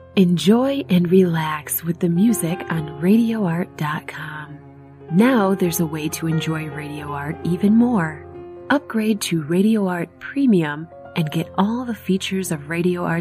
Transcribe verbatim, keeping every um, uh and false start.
Enjoy and relax with the music on radio art dot com. Now there's a way to enjoy Radio Art even more. Upgrade to Radio Art Premium and get all the features of Radio Art